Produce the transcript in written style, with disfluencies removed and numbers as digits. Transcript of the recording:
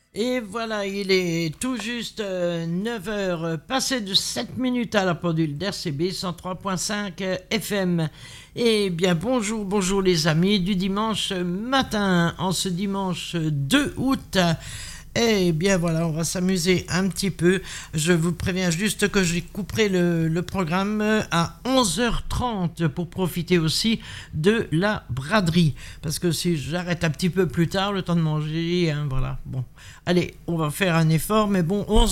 Et voilà, il est tout juste 9 heures, passé de 7 minutes à la pendule d'RCB 103.5 FM. Eh bien, bonjour, bonjour les amis du dimanche matin, en ce dimanche 2 août. Eh bien voilà, on va s'amuser un petit peu. Je vous préviens juste que je couperai le programme à 11h30 pour profiter aussi de la braderie. Parce que si j'arrête un petit peu plus tard, le temps de manger, hein, voilà. Bon, allez, on va faire un effort, mais bon,